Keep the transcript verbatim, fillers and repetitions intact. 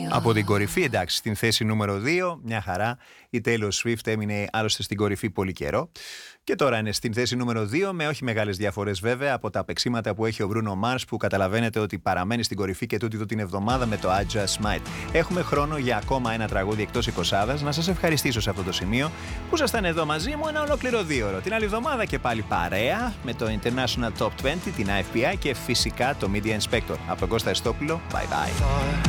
Από την κορυφή, εντάξει, στην θέση νούμερο δύο, μια χαρά. Η Taylor Swift έμεινε άλλωστε στην κορυφή πολύ καιρό. Και τώρα είναι στην θέση νούμερο δύο, με όχι μεγάλες διαφορές βέβαια από τα παίξήματα που έχει ο Bruno Mars, που καταλαβαίνετε ότι παραμένει στην κορυφή και τούτη εδώ την εβδομάδα με το I Just Might. Έχουμε χρόνο για ακόμα ένα τραγούδι εκτός εικοσάδας. Να σας ευχαριστήσω σε αυτό το σημείο που ήσασταν εδώ μαζί μου ένα ολόκληρο δύο ώρο. Την άλλη εβδομάδα και πάλι παρέα με το International Top είκοσι, την άι εφ πι άι και φυσικά το Media Inspector. Από τον Κώστα Εστόπουλο, bye bye.